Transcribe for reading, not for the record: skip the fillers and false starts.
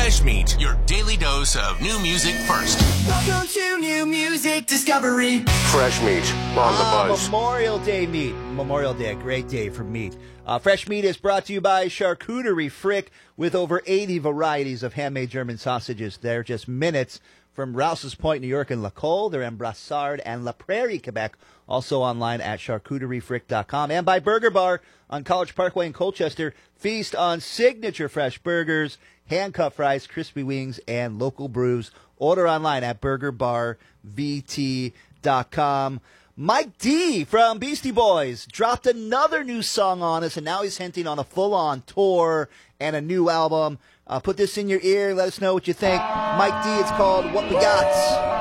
Fresh Meat, your daily dose of new music first. Welcome to New Music Discovery. Fresh Meat on the buzz. Memorial Day meat. Memorial Day, a great day for meat. Fresh Meat is brought to you by Charcuterie Frick with over 80 varieties of handmade German sausages. They're just minutes from Rouse's Point, New York, and La Colle. They're in Brassard and La Prairie, Quebec. Also online at charcuteriefrick.com. And by Burger Bar on College Parkway in Colchester. Feast on signature fresh burgers, hand-cut fries, crispy wings, and local brews. Order online at burgerbarbvt.com. Mike D from Beastie Boys dropped another new song on us, and now he's hinting on a full-on tour and a new album. Put this in your ear. Let us know what you think. Mike D, it's called What We Got.